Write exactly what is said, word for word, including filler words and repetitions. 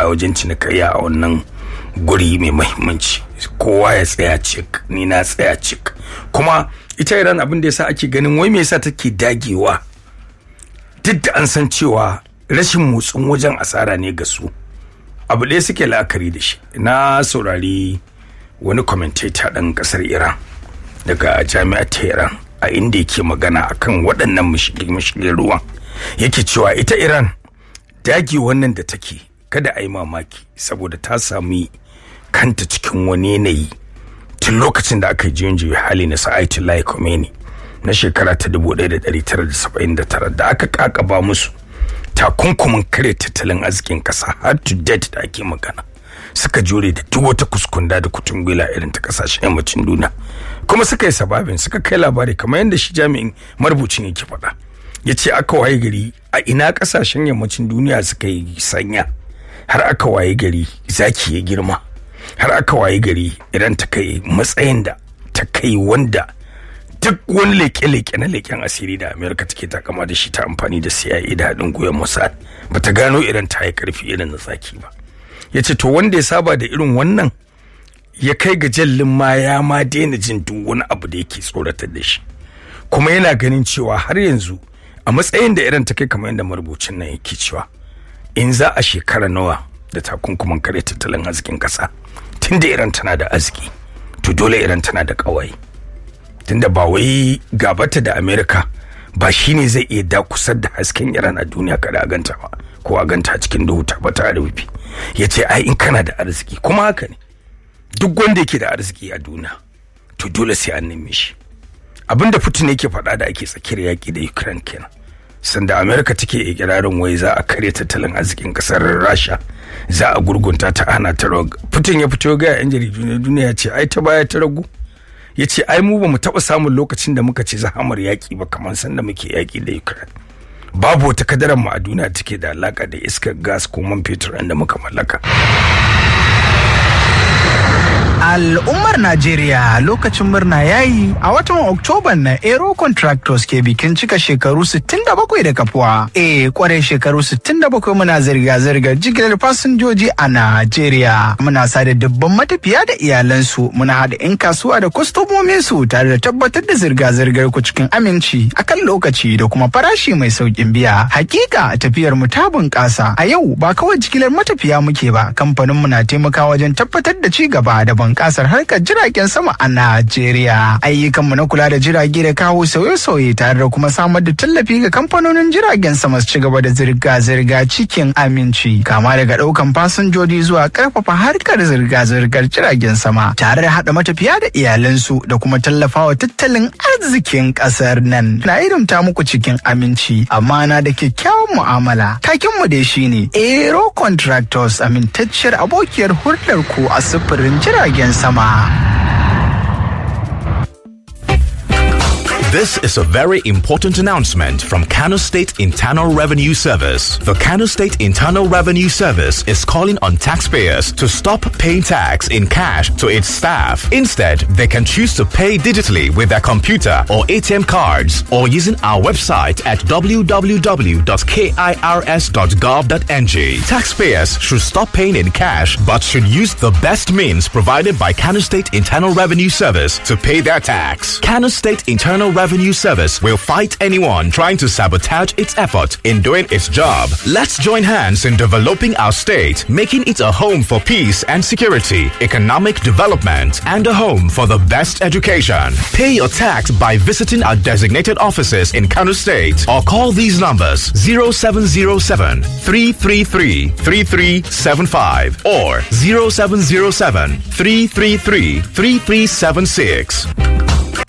shiga wajen cinikayya a wannan guri mai muhimmanci. Kowa ya tsaya cik, ni na tsaya cik. Kuma ita Iran abin da yasa ake ganin wai me yasa take dagewa, duk da an san cewa rashin motsin wajen asara ne ga su. Abu ɗaya suke la'akari da shi. Na saurari wani commentator ɗan ƙasar Iran daga jami'ar Tehran a inda yake magana akan waɗannan mashigin ruwan. Yake cewa ita Iran dage wannan da take kada a yi mamaki saboda ta sami kanta cikin wani yanayi tun lokacin da aka yi juyin juya hali na Ayatollah Khomeini na shekara ta dubu ɗaya da ɗari tara da saba'in da tara da aka kakaba musu takunkumin kare tattalin arzikin ƙasa har to date da ake magana. Suka jure da duk wata kuskunda da kutungula irin ta kasashen yammacin duniya, kuma suka yi sababin suka kai labari kamar yadda shi jami'in marubucin yake faɗa. Ya ce aka waye gari a ina kasashen yammacin duniya suka yi sanya har aka waye gari zaki ya girma, har aka waye gari idan ta kai matsayin da ta kai wanda duk wani leke-leke na leken asiri da Amerika take takama da shi ta amfani da C I A da haɗin gwiwar Mossad bata gano irin ta yi karfi irin na zaki ba. Ya ce to wanda ya saba da irin wannan ya kai ga jallin ma ya ma daina jin duk wani abu da yake tsoratar da shi, kuma yana ganin cewa har yanzu a matsayin da irin ta kai kamar yadda marubucin nan yake cewa in za a shekara nawa da takunkuman kare tattalin arzikin kasa, tunda iran tana da arziki to dole iran tana da kawai, tunda ba wai gabata da Amerika ba shine zai iya dakusar da hasken iran a duniya kada a ganta ba ko a ganta cikin duhu ta ba ta rufi. Ya ce ai in kana da arziki, kuma haka ne duk wanda yake da arziki a duniya to dole sai an neme shi. Abinda Putin yake faɗa da ake tsakiyar yaƙi da Ukraine kenan, sanda Amerika take ikirarin wai za a kare tattalin arzikin ƙasar Rasha, za a gurgunta ta ana ta ragu. Putin ya fito ga yan jaridu na duniya ce ai ta baya ta ragu. Ya ce ai mu ba mu taɓa samun lokacin da muka ce zahamar yaƙi ba kamar sanda muke yaƙi da Ukraine. Babu wata kadarar mu a duniya take da alaka da iskar gas ko man fetur da muka mallaka. Al'ummar Najeriya lokacin murna yayi a watan Oktoban na Aero Contractors ke bikin cika shekaru sittin da bakwai da kafuwa. Eh, kwarai shekaru sittin da bakwai muna zirga-zirgar jigilar fasinjoji a Najeriya. Muna sada dubban matafiya da iyalansu, muna haɗa 'yan kasuwa da kwastomomin su tare da tabbatar da zirga-zirgar ku cikin aminci akan lokaci da kuma farashi mai sauƙin biya. Hakika tafiyar mu ta bunƙasa. A yau ba kawai jigilar matafiya muke ba, kamfanin mu na taimakawa wajen tabbatar da ci gaba da bunƙasar harkar jiragen sama a Najeriya. Ayyukanmu na kula da jirage da kawo sauye-sauye tare da kuma samar da tallafi ga kamfanonin jiragen sama su ci gaba da zirga-zirga cikin aminci, kama daga ɗaukan fasinjoji zuwa ƙarfafa harkar zirga-zirgar jiragen sama tare da haɗa matafiya da iyalansu da kuma tallafawa tattalin arzikin ƙasar nan. Na irimta muku cikin aminci, amana da kyakkyawan mu'amala. Takinmu dai shine Aero Contractors, amintacciyar abokiyar hulɗar ku a sufurin jiragen sama. This is a very important announcement from Kano State Internal Revenue Service. The Kano State Internal Revenue Service is calling on taxpayers to stop paying tax in cash to its staff. Instead, they can choose to pay digitally with their computer or A T M cards or using our website at w w w dot kirs dot gov dot n g. Taxpayers should stop paying in cash but should use the best means provided by Kano State Internal Revenue Service to pay their tax. Kano State Internal Revenue Service will fight anyone trying to sabotage its effort in doing its job. Let's join hands in developing our state, making it a home for peace and security, economic development, and a home for the best education. Pay your tax by visiting our designated offices in Kano State or call these numbers zero seven zero seven, three three three, three three seven five or zero seven zero seven, three three three, three three seven six.